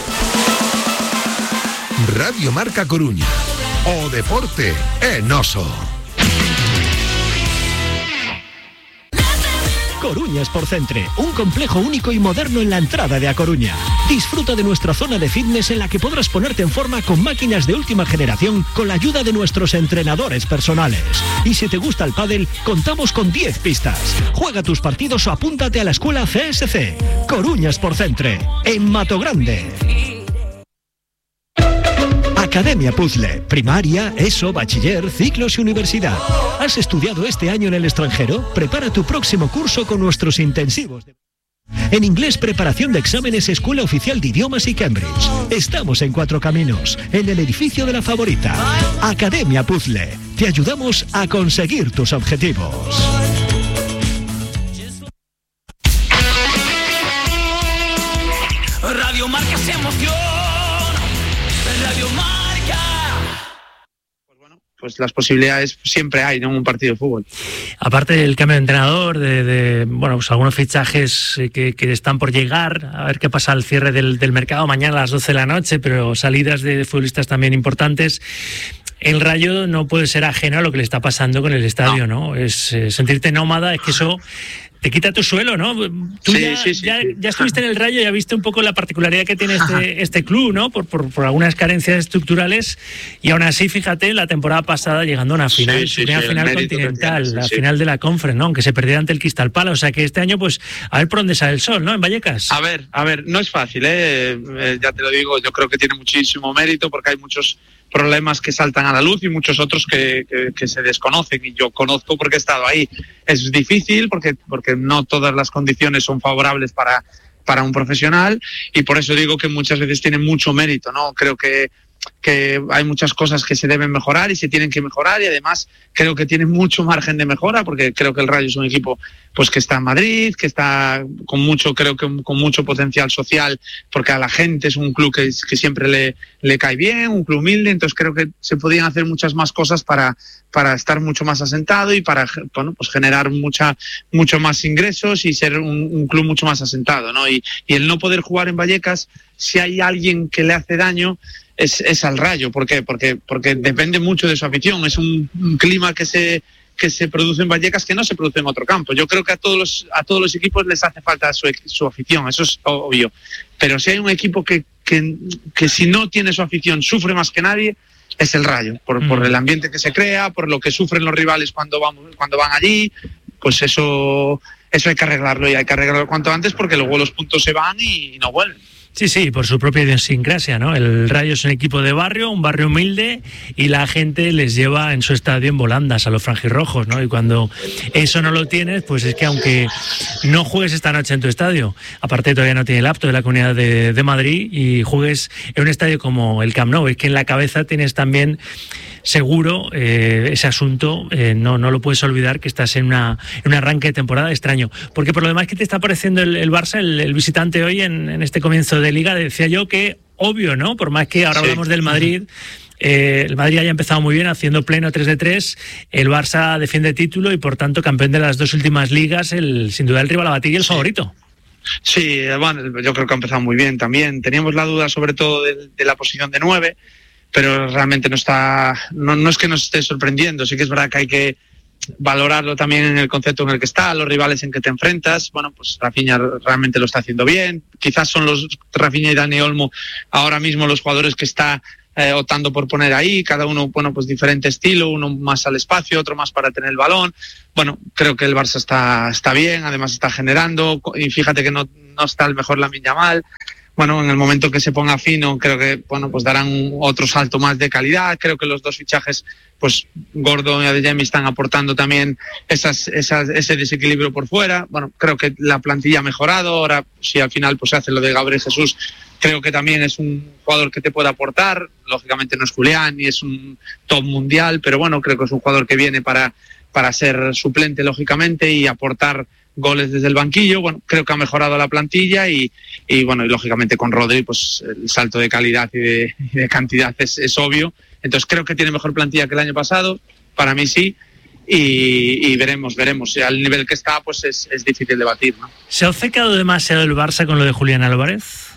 Radio Marca Coruña. O deporte en Oso. Coruña Sport Centre, un complejo único y moderno en la entrada de A Coruña. Disfruta de nuestra zona de fitness en la que podrás ponerte en forma con máquinas de última generación con la ayuda de nuestros entrenadores personales. Y si te gusta el pádel, contamos con diez pistas. Juega tus partidos o apúntate a la escuela C S C. Coruña Sport Centre, en Mato Grande. Academia Puzzle, primaria, ESO, bachiller, ciclos y universidad. ¿Has estudiado este año en el extranjero? Prepara tu próximo curso con nuestros intensivos. En inglés, preparación de exámenes, Escuela Oficial de Idiomas y Cambridge. Estamos en Cuatro Caminos, en el edificio de la Favorita. Academia Puzzle, te ayudamos a conseguir tus objetivos. Radio Marca se emoción. Radio Marca. Pues bueno, pues las posibilidades siempre hay, ¿no? En un partido de fútbol. Aparte del cambio de entrenador, de, de bueno, pues algunos fichajes que, que están por llegar, a ver qué pasa al cierre del, del mercado mañana a las doce de la noche, pero salidas de futbolistas también importantes. El Rayo no puede ser ajeno a lo que le está pasando con el estadio, ¿no? Es eh, sentirte nómada, es que eso te quita tu suelo, ¿no? Tú Sí, ya, sí, sí, ya, sí. ya estuviste en el Rayo, ya viste un poco la particularidad que tiene este, este club, ¿no? Por, por, por algunas carencias estructurales, y aún así, fíjate, la temporada pasada llegando a una final, Sí, sí, primera sí, el final mérito que continental, tiene, sí, la sí. final de la Conference, ¿no? Aunque se perdiera ante el Crystal Palace, o sea que este año, pues, a ver por dónde sale el sol, ¿no? En Vallecas. A ver, a ver, no es fácil, ¿eh? Eh, ya te lo digo, yo creo que tiene muchísimo mérito porque hay muchos problemas que saltan a la luz y muchos otros que, que, que se desconocen, y yo conozco porque he estado ahí. Es difícil porque, porque no todas las condiciones son favorables para, para un profesional, y por eso digo que muchas veces tiene mucho mérito, ¿no? Creo que que hay muchas cosas que se deben mejorar y se tienen que mejorar, y además creo que tiene mucho margen de mejora, porque creo que el Rayo es un equipo pues que está en Madrid, que está con mucho, creo que con mucho potencial social, porque a la gente es un club que, que siempre le, le cae bien, un club humilde. Entonces creo que se podían hacer muchas más cosas para, para estar mucho más asentado y para, bueno, pues generar mucha, mucho más ingresos y ser un, un club mucho más asentado, ¿no? Y, y el no poder jugar en Vallecas, si hay alguien que le hace daño, Es, es al Rayo. ¿Por qué? Porque, porque depende mucho de su afición. Es un, un clima que se, que se produce en Vallecas que no se produce en otro campo. Yo creo que a todos los, a todos los equipos les hace falta su, su afición, eso es obvio. Pero si hay un equipo que, que, que si no tiene su afición sufre más que nadie, es el Rayo. Por, mm. por el ambiente que se crea, por lo que sufren los rivales cuando van, cuando van allí, pues eso, eso hay que arreglarlo, y hay que arreglarlo cuanto antes, porque luego los puntos se van y, y no vuelven. Sí, sí, por su propia idiosincrasia, ¿no? El Rayo es un equipo de barrio, un barrio humilde, y la gente les lleva en su estadio en volandas a los franjirrojos, ¿no? Y cuando eso no lo tienes, pues es que aunque no juegues esta noche en tu estadio, aparte todavía no tiene el apto de la Comunidad de, de Madrid, y juegues en un estadio como el Camp Nou, es que en la cabeza tienes también seguro eh, ese asunto, eh, no, no lo puedes olvidar, que estás en, una, en un arranque de temporada extraño. Porque por lo demás, ¿qué te está pareciendo el, el Barça, el, el visitante hoy en, en este comienzo de Liga? Decía yo que obvio, ¿no? Por más que ahora sí. hablamos del Madrid, eh, el Madrid haya empezado muy bien haciendo pleno tres de tres, el Barça defiende título y por tanto campeón de las dos últimas ligas, el, sin duda el rival a batir y el sí. favorito. Sí, bueno, yo creo que ha empezado muy bien también. Teníamos la duda sobre todo de, de la posición de nueve, pero realmente no está, no, no es que nos esté sorprendiendo. Sí que es verdad que hay que valorarlo también en el concepto en el que está, los rivales en que te enfrentas. Bueno, pues Rafinha realmente lo está haciendo bien. Quizás son los Rafinha y Dani Olmo ahora mismo los jugadores que está eh, optando por poner ahí, cada uno, bueno, pues diferente estilo, uno más al espacio, otro más para tener el balón. Bueno, creo que el Barça está, está bien, además está generando, y fíjate que no, no está el mejor Lamine Yamal. Bueno, en el momento que se ponga fino, creo que, bueno, pues darán otro salto más de calidad. Creo que los dos fichajes, pues Gordo y Adeyemi están aportando también esas, esas, ese desequilibrio por fuera. Bueno, creo que la plantilla ha mejorado. Ahora, si al final pues se hace lo de Gabriel Jesús, creo que también es un jugador que te puede aportar. Lógicamente no es Julián ni es un top mundial, pero bueno, creo que es un jugador que viene para, para ser suplente, lógicamente, y aportar goles desde el banquillo. Bueno, creo que ha mejorado la plantilla y, y bueno, y lógicamente con Rodri, pues el salto de calidad y de, y de cantidad es, es obvio. Entonces creo que tiene mejor plantilla que el año pasado, para mí sí, y, y veremos, veremos. Al nivel que está, pues es, es difícil de batir, ¿no? ¿Se ha obcecado demasiado el Barça con lo de Julián Álvarez?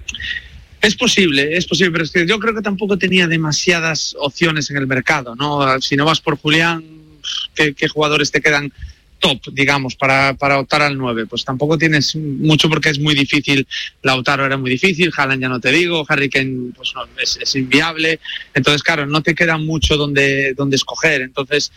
Es posible, es posible, pero es que yo creo que tampoco tenía demasiadas opciones en el mercado, ¿no? Si no vas por Julián, ¿qué, qué jugadores te quedan top, digamos, para, para optar al nueve? Pues tampoco tienes mucho, porque es muy difícil. Lautaro era muy difícil, Haaland ya no te digo, Harry Kane pues no, es, es inviable. Entonces, claro, no te queda mucho donde, donde escoger. Entonces,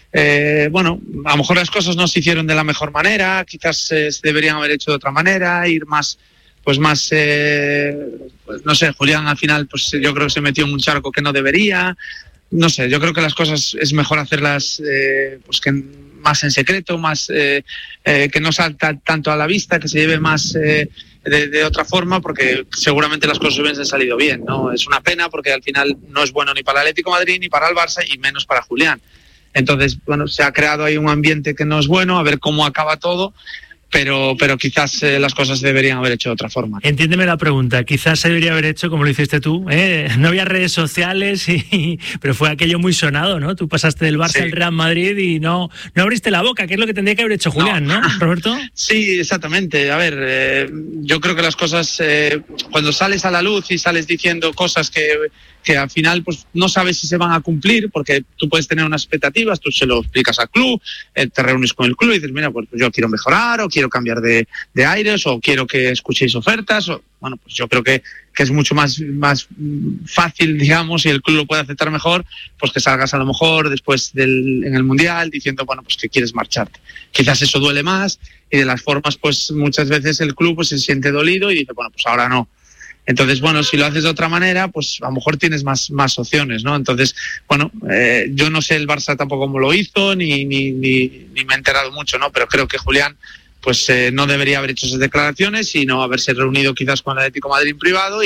eh, bueno, a lo mejor las cosas no se hicieron de la mejor manera, quizás eh, se deberían haber hecho de otra manera, ir más, pues más, eh, pues no sé, Julián al final, pues yo creo que se metió en un charco que no debería. No sé, yo creo que las cosas es mejor hacerlas eh, pues que más en secreto, más eh, eh, que no salta tanto a la vista, que se lleve más eh, de, de otra forma, porque seguramente las cosas hubiesen salido bien, ¿no? Es una pena porque al final no es bueno ni para el Atlético de Madrid ni para el Barça y menos para Julián. Entonces, bueno, se ha creado ahí un ambiente que no es bueno, a ver cómo acaba todo. Pero, pero quizás eh, las cosas se deberían haber hecho de otra forma. Entiéndeme la pregunta, quizás se debería haber hecho como lo hiciste tú, ¿eh? No había redes sociales, y, pero fue aquello muy sonado, ¿no? Tú pasaste del Barça sí. al Real Madrid y no, no abriste la boca, que es lo que tendría que haber hecho Julián, ¿no, ¿no Roberto? Sí, exactamente. A ver, eh, yo creo que las cosas, eh, cuando sales a la luz y sales diciendo cosas que, que al final pues no sabes si se van a cumplir, porque tú puedes tener unas expectativas, tú se lo explicas al club, eh, te reúnes con el club y dices, mira, pues yo quiero mejorar, o quiero cambiar de, de aires, o quiero que escuchéis ofertas, o bueno, pues yo creo que, que es mucho más, más fácil, digamos, y el club lo puede aceptar mejor, pues que salgas a lo mejor después del, en el Mundial diciendo, bueno, pues que quieres marcharte. Quizás eso duele más, y de las formas, pues muchas veces el club pues se siente dolido y dice, bueno, pues ahora no. Entonces, bueno, si lo haces de otra manera, pues a lo mejor tienes más, más opciones, ¿no? Entonces, bueno, eh, yo no sé el Barça tampoco cómo lo hizo, ni, ni, ni, ni me he enterado mucho, ¿no? Pero creo que Julián, pues eh, no debería haber hecho esas declaraciones, sino haberse reunido quizás con el Atlético de Madrid en privado y,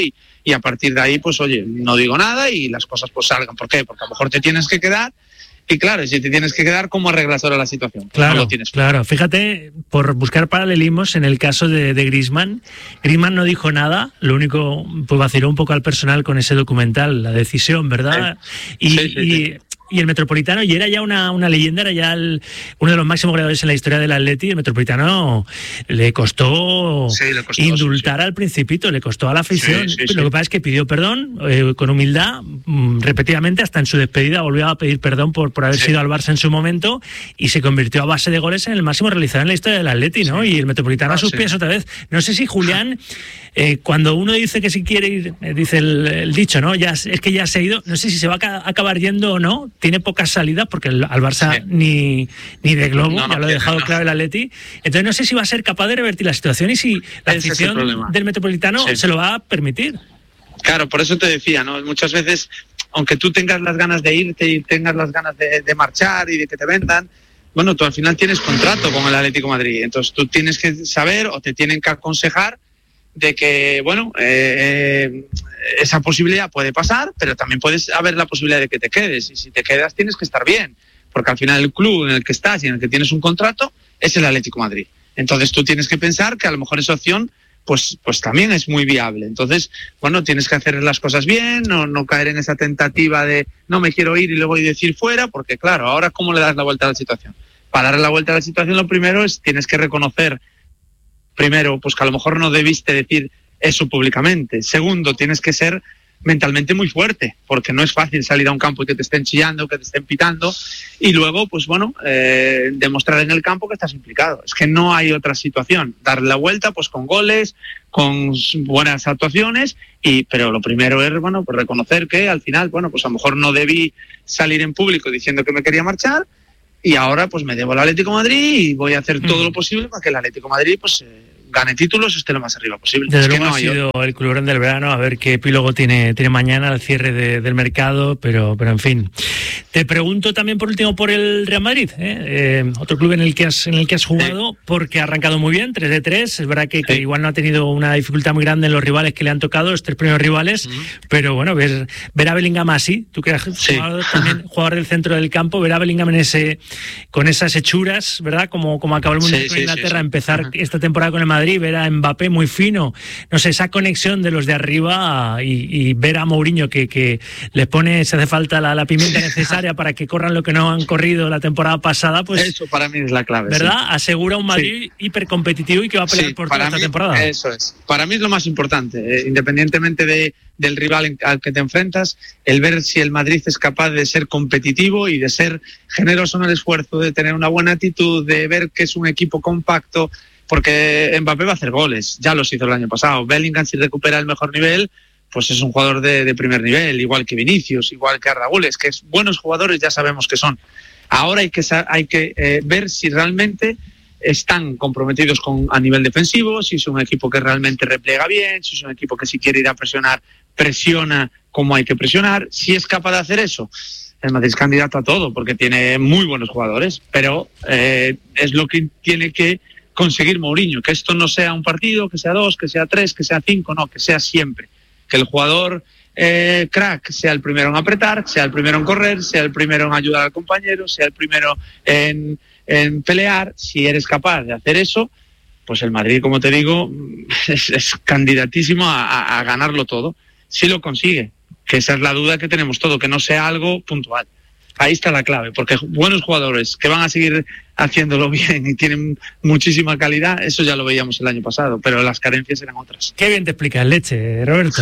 y a partir de ahí, pues oye, no digo nada y las cosas pues salgan. ¿Por qué? Porque a lo mejor te tienes que quedar. Y claro, si te tienes que quedar, ¿cómo arreglas ahora la situación? Claro, no lo tienes. Claro. Fíjate, por buscar paralelismos, en el caso de, de Griezmann, Griezmann no dijo nada, lo único, pues vaciló un poco al personal con ese documental, la decisión, ¿verdad? Sí. Y, sí, sí, y, sí. y el Metropolitano, y era ya una, una leyenda, era ya el, uno de los máximos goleadores en la historia del Atleti. El Metropolitano le costó, sí, le costó indultar sí. al Principito, le costó a la afición. Sí, sí, sí. Lo que pasa es que pidió perdón eh, con humildad, mmm, repetidamente, hasta en su despedida volvió a pedir perdón por, por haber sí. sido al Barça en su momento, y se convirtió a base de goles en el máximo realizador en la historia del Atleti, ¿no? Sí. Y el Metropolitano ah, a sus sí. pies otra vez. No sé si Julián, eh, cuando uno dice que si quiere ir, eh, dice el, el dicho, ¿no? Ya, es que ya se ha ido, no sé si se va a ca- acabar yendo o no. Tiene pocas salidas porque el, al Barça sí. ni, ni de globo, no, no, ya lo ha dejado no. claro el Atleti. Entonces no sé si va a ser capaz de revertir la situación y si la Ese afición del Metropolitano sí. se lo va a permitir. Claro, por eso te decía, ¿no? Muchas veces, aunque tú tengas las ganas de irte y tengas las ganas de, de marchar y de que te vendan, bueno, tú al final tienes contrato con el Atlético de Madrid. Entonces tú tienes que saber o te tienen que aconsejar de que, bueno, eh, eh, esa posibilidad puede pasar, pero también puedes haber la posibilidad de que te quedes. Y si te quedas tienes que estar bien, porque al final el club en el que estás y en el que tienes un contrato es el Atlético de Madrid. Entonces tú tienes que pensar que a lo mejor esa opción pues pues también es muy viable. Entonces, bueno, tienes que hacer las cosas bien, no, no caer en esa tentativa de no me quiero ir y luego y decir fuera, porque claro, ahora ¿cómo le das la vuelta a la situación? Para darle la vuelta a la situación, lo primero es tienes que reconocer, primero, pues que a lo mejor no debiste decir eso públicamente. Segundo, tienes que ser mentalmente muy fuerte, porque no es fácil salir a un campo y que te estén chillando, que te estén pitando, y luego, pues bueno, eh, demostrar en el campo que estás implicado. Es que no hay otra situación. Darle la vuelta, pues con goles, con buenas actuaciones, y pero lo primero es, bueno, pues reconocer que al final, bueno, pues a lo mejor no debí salir en público diciendo que me quería marchar, y ahora pues me debo al Atlético de Madrid y voy a hacer todo mm. lo posible para que el Atlético de Madrid pues eh, gane títulos, esté lo más arriba posible. Desde es luego que no ha sido yo. el culebrón del verano, a ver qué epílogo tiene, tiene mañana al cierre de, del mercado, pero, pero en fin. Te pregunto también por último por el Real Madrid, ¿eh? Eh, otro club en el que has, en el que has jugado, sí. porque ha arrancado muy bien, tres de tres, es verdad que, sí. que igual no ha tenido una dificultad muy grande en los rivales que le han tocado, los tres primeros rivales, uh-huh. pero bueno, ver, ver a Bellingham así, tú que eres sí. jugador, también jugador del centro del campo, ver a Bellingham en ese, con esas hechuras, ¿verdad? Como, como acabó el Mundial sí, con sí, Inglaterra, sí, sí. empezar uh-huh. esta temporada con el Madrid, ver a Mbappé muy fino, no sé, esa conexión de los de arriba y, y ver a Mourinho que, que le pone, si hace falta la, la pimienta necesaria para que corran lo que no han corrido la temporada pasada, pues eso para mí es la clave, ¿verdad? Sí. Asegura un Madrid sí. hipercompetitivo y que va a pelear sí, por toda esta mí, temporada. Eso es, para mí es lo más importante, eh, independientemente de, del rival al que te enfrentas, el ver si el Madrid es capaz de ser competitivo y de ser generoso en el esfuerzo, de tener una buena actitud, de ver que es un equipo compacto, porque Mbappé va a hacer goles, ya los hizo el año pasado. Bellingham, si recupera el mejor nivel, pues es un jugador de, de primer nivel, igual que Vinicius, igual que Arda Güler, que es buenos jugadores, ya sabemos que son. Ahora hay que, hay que eh, ver si realmente están comprometidos con, a nivel defensivo, si es un equipo que realmente repliega bien, si es un equipo que si quiere ir a presionar, presiona como hay que presionar, si es capaz de hacer eso. El Madrid es candidato a todo, porque tiene muy buenos jugadores, pero eh, es lo que tiene que conseguir Mourinho, que esto no sea un partido, que sea dos, que sea tres, que sea cinco, no, que sea siempre. Que el jugador eh, crack sea el primero en apretar, sea el primero en correr, sea el primero en ayudar al compañero, sea el primero en, en pelear. Si eres capaz de hacer eso, pues el Madrid, como te digo, es, es candidatísimo a, a, a ganarlo todo. Si lo consigue, que esa es la duda que tenemos todo, que no sea algo puntual. Ahí está la clave, porque buenos jugadores que van a seguir haciéndolo bien y tienen muchísima calidad, eso ya lo veíamos el año pasado, pero las carencias eran otras. Qué bien te explicas, leche, Roberto.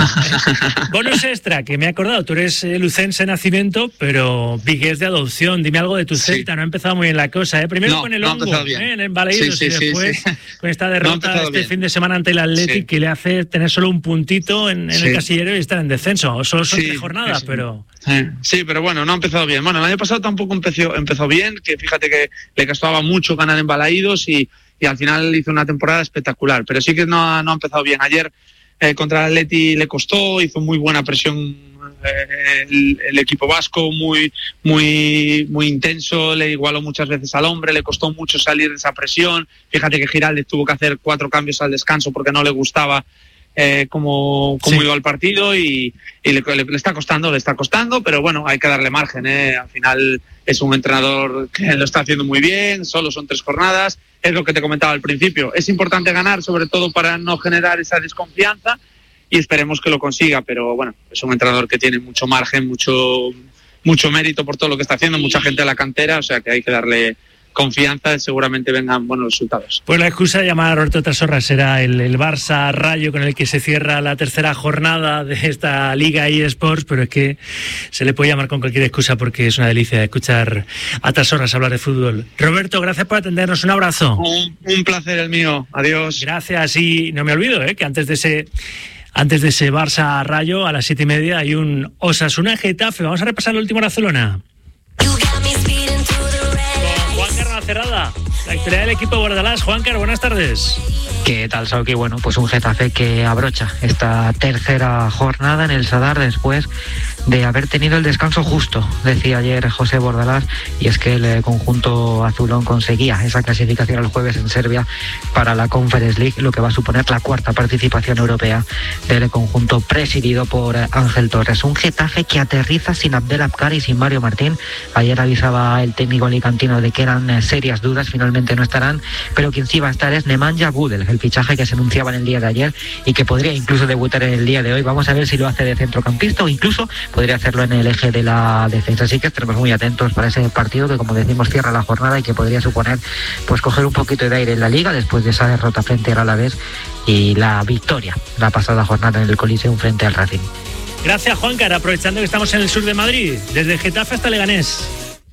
Bonus extra, que me he acordado, tú eres lucense de nacimiento, pero vigués de adopción. Dime algo de tu sí. Celta, no ha empezado muy bien la cosa, ¿eh? Primero no, con el no hongo, ¿eh? En el Balaídos, sí, sí, y después sí, sí. con esta derrota no este bien. fin de semana ante el Athletic, sí. que le hace tener solo un puntito en, en sí. el casillero y estar en descenso. Solo son sí, tres jornadas, sí, sí. pero... Sí. sí, pero bueno, no ha empezado bien. Bueno, el año pasado tampoco empezó, empezó bien, que fíjate que le costaba mucho ganar en Balaídos y, y al final hizo una temporada espectacular, pero sí que no ha, no ha empezado bien. Ayer eh, contra el Atleti le costó, hizo muy buena presión eh, el, el equipo vasco, muy, muy, muy intenso, le igualó muchas veces al hombre, le costó mucho salir de esa presión. Fíjate que Giraldez tuvo que hacer cuatro cambios al descanso porque no le gustaba eh, cómo, cómo Sí. iba el partido y, y le, le- le está costando, le está costando, pero bueno, hay que darle margen, ¿eh? Al final es un entrenador que lo está haciendo muy bien, solo son tres jornadas, es lo que te comentaba al principio. Es importante ganar, sobre todo para no generar esa desconfianza, y esperemos que lo consiga, pero bueno, es un entrenador que tiene mucho margen, mucho, mucho mérito por todo lo que está haciendo, mucha gente a la cantera, o sea que hay que darle confianza, seguramente vengan buenos resultados. Pues la excusa de llamar a Roberto Trasorra será el, el Barça Rayo con el que se cierra la tercera jornada de esta Liga eSports, pero es que se le puede llamar con cualquier excusa porque es una delicia escuchar a Trasorras hablar de fútbol. Roberto, gracias por atendernos, un abrazo. Un, un placer el mío, adiós. Gracias, y no me olvido eh, que antes de ese... Antes de ese Barça Rayo, a las siete y media hay un Osasuna Getafe. Vamos a repasar la última Barcelona. Juan Carlos Cerrada, la actualidad del equipo de Bordalás. Juan Carlos, buenas tardes. ¿Qué tal, Sauki? Bueno, pues un Getafe que abrocha esta tercera jornada en el Sadar después de haber tenido el descanso justo, decía ayer José Bordalás, y es que el conjunto azulón conseguía esa clasificación el jueves en Serbia para la Conference League, lo que va a suponer la cuarta participación europea del conjunto presidido por Ángel Torres. Un Getafe que aterriza sin Abdel Abkar y sin Mario Martín. Ayer avisaba el técnico alicantino de que eran serias dudas, finalmente no estarán, pero quien sí va a estar es Nemanja Budel, el fichaje que se anunciaba en el día de ayer y que podría incluso debutar en el día de hoy. Vamos a ver si lo hace de centrocampista o incluso podría hacerlo en el eje de la defensa. Así que estaremos muy atentos para ese partido que, como decimos, cierra la jornada y que podría suponer pues coger un poquito de aire en la Liga después de esa derrota frente al Alavés y la victoria la pasada jornada en el Coliseum frente al Racing. Gracias, Juan Carlos. Aprovechando que estamos en el sur de Madrid, desde Getafe hasta Leganés.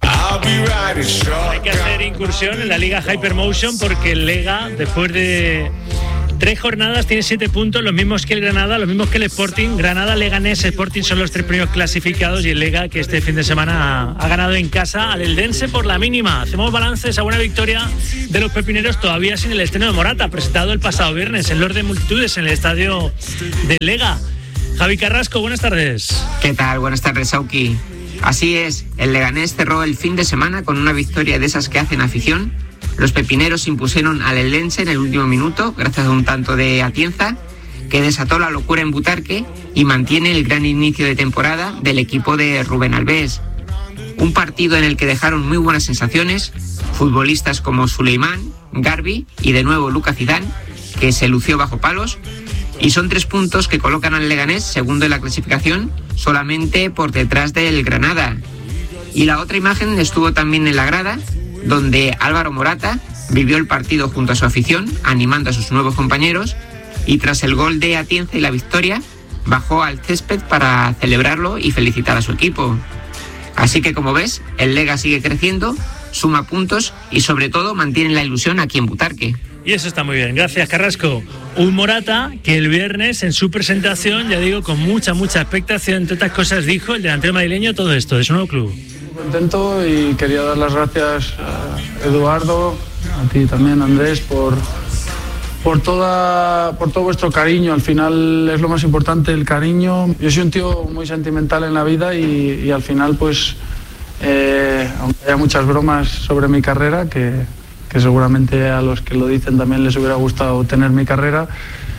Hay que hacer incursión en la Liga Hypermotion porque el Lega, después de tres jornadas, tiene siete puntos, los mismos que el Granada, los mismos que el Sporting. Granada, Leganés, Sporting son los tres primeros clasificados y el Lega, que este fin de semana ha, ha ganado en casa al Eldense por la mínima. Hacemos balance esa buena victoria de los pepineros, todavía sin el estreno de Morata, presentado el pasado viernes en Lord de Multitudes en el estadio de Lega. Javi Carrasco, buenas tardes. ¿Qué tal? Buenas tardes, Sauki. Así es, el Leganés cerró el fin de semana con una victoria de esas que hacen afición. Los pepineros se impusieron al Eldense en el último minuto, gracias a un tanto de Atienza, que desató la locura en Butarque y mantiene el gran inicio de temporada del equipo de Rubén Albés. Un partido en el que dejaron muy buenas sensaciones futbolistas como Suleimán, Garbi y de nuevo Lucas Zidane, que se lució bajo palos. Y son tres puntos que colocan al Leganés segundo en la clasificación, solamente por detrás del Granada. Y la otra imagen estuvo también en la grada, donde Álvaro Morata vivió el partido junto a su afición, animando a sus nuevos compañeros, y tras el gol de Atienza y la victoria, bajó al césped para celebrarlo y felicitar a su equipo. Así que, como ves, el Lega sigue creciendo, suma puntos y sobre todo mantiene la ilusión aquí en Butarque. Y eso está muy bien, gracias Carrasco. Un Morata que el viernes en su presentación, ya digo, con mucha, mucha expectación, entre otras cosas dijo el delantero madrileño todo esto de su nuevo club. Contento y quería dar las gracias a Eduardo, a ti también Andrés, por, por, toda, por todo vuestro cariño. Al final es lo más importante, el cariño. Yo soy un tío muy sentimental en la vida y, y al final pues, eh, aunque haya muchas bromas sobre mi carrera, que que seguramente a los que lo dicen también les hubiera gustado tener mi carrera.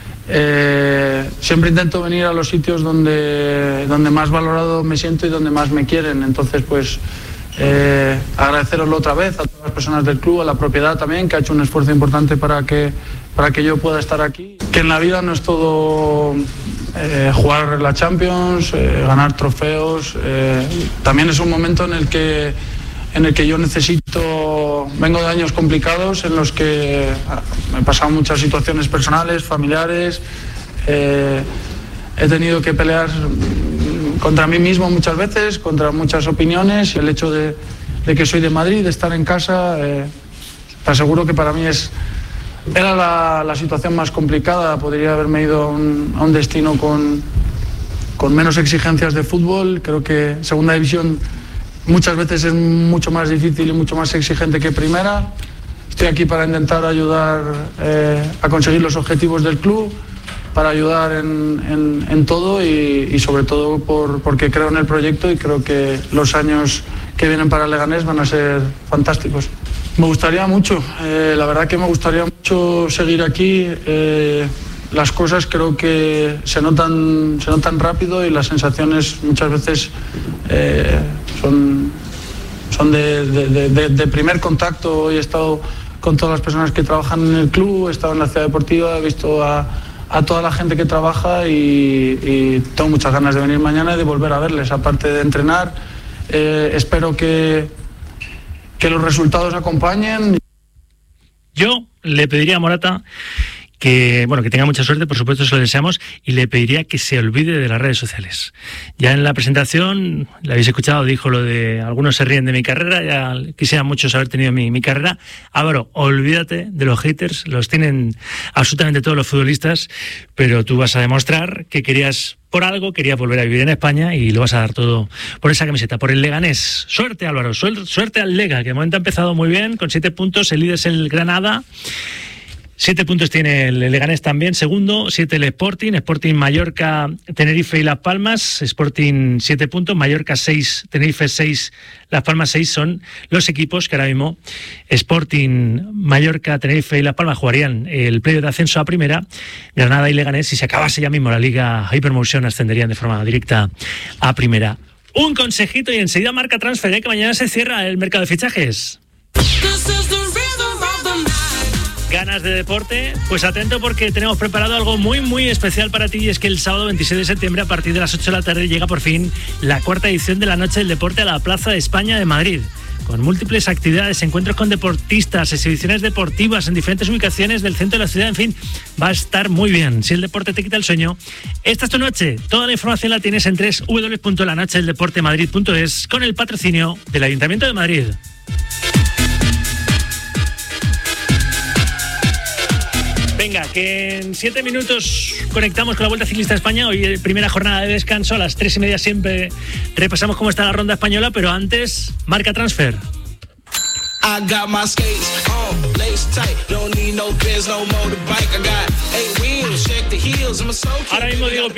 Eh, siempre intento venir a los sitios donde, donde más valorado me siento y donde más me quieren. Entonces, pues, eh, agradeceroslo otra vez a todas las personas del club, a la propiedad también, que ha hecho un esfuerzo importante para que, para que yo pueda estar aquí. Que en la vida no es todo eh, jugar la Champions, eh, ganar trofeos. Eh, también es un momento en el que en el que yo necesito, vengo de años complicados en los que me he pasado muchas situaciones personales, familiares, eh, he tenido que pelear contra mí mismo muchas veces, contra muchas opiniones, y el hecho de, de que soy de Madrid, de estar en casa, eh, te aseguro que para mí es, era la, la situación más complicada. Podría haberme ido a un, a un destino con, con menos exigencias de fútbol. Creo que segunda división muchas veces es mucho más difícil y mucho más exigente que primera. Estoy aquí para intentar ayudar eh, a conseguir los objetivos del club, para ayudar en, en, en todo y, y sobre todo por, porque creo en el proyecto y creo que los años que vienen para Leganés van a ser fantásticos. Me gustaría mucho, eh, la verdad que me gustaría mucho seguir aquí. Eh, las cosas creo que se notan, se notan rápido y las sensaciones muchas veces eh, son, son de, de, de, de primer contacto. Hoy he estado con todas las personas que trabajan en el club, he estado en la ciudad deportiva, he visto a, a toda la gente que trabaja y, y tengo muchas ganas de venir mañana y de volver a verles, aparte de entrenar. Eh, espero que, que los resultados acompañen. Yo le pediría a Morata que, bueno, que tenga mucha suerte, por supuesto se lo deseamos, y le pediría que se olvide de las redes sociales. Ya en la presentación, la habéis escuchado, dijo lo de algunos se ríen de mi carrera, ya quisiera muchos haber tenido mi, mi carrera. Álvaro, olvídate de los haters, los tienen absolutamente todos los futbolistas, pero tú vas a demostrar que querías, por algo, querías volver a vivir en España y lo vas a dar todo por esa camiseta, por el Leganés. Suerte, Álvaro, suerte al Lega, que de momento ha empezado muy bien, con siete puntos, el líder es el Granada. Siete puntos tiene el Leganés también, segundo, siete el Sporting, Sporting Mallorca, Tenerife y Las Palmas, Sporting siete puntos, Mallorca seis, Tenerife seis, Las Palmas seis, son los equipos que ahora mismo Sporting, Mallorca, Tenerife y Las Palmas jugarían el playoff de ascenso a primera. Granada y Leganés, si se acabase ya mismo la Liga Hypermotion, ascenderían de forma directa a primera. Un consejito y enseguida Marca Transfer, ¿eh? Que mañana se cierra el mercado de fichajes. ¿Ganas de deporte? Pues atento porque tenemos preparado algo muy muy especial para ti, y es que el sábado veintiséis de septiembre a partir de las ocho de la tarde llega por fin la cuarta edición de la Noche del Deporte a la Plaza de España de Madrid, con múltiples actividades, encuentros con deportistas, exhibiciones deportivas en diferentes ubicaciones del centro de la ciudad, en fin, va a estar muy bien. Si el deporte te quita el sueño, esta es tu noche. Toda la información la tienes en doble u doble u doble u punto la noche del deporte madrid punto es con el patrocinio del Ayuntamiento de Madrid. Venga, que en siete minutos conectamos con la Vuelta Ciclista a España. Hoy primera jornada de descanso, a las tres y media siempre repasamos cómo está la ronda española, pero antes, Marca Transfer. Ahora mismo Diego